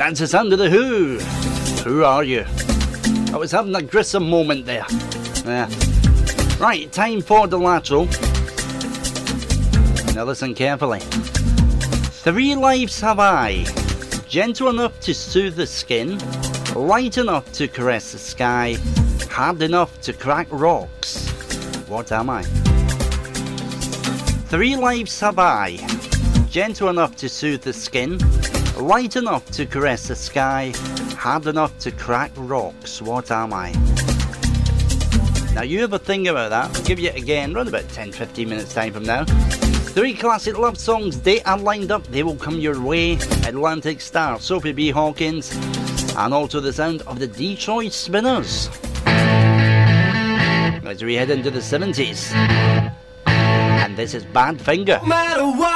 That's the sound of the Who. Who are you? I was having a Grissom moment there. Yeah. Right, time for the lateral. Now listen carefully. 3 lives have I, gentle enough to soothe the skin, light enough to caress the sky, hard enough to crack rocks. What am I? 3 lives have I, gentle enough to soothe the skin, light enough to caress the sky, hard enough to crack rocks. What am I? Now you have a think about that. I'll give you it again around about 10-15 minutes time from now. 3 classic love songs, they are lined up, they will come your way. Atlantic Star, Sophie B. Hawkins, and also the sound of the Detroit Spinners. As we head into the 70s. And this is Badfinger. No matter what.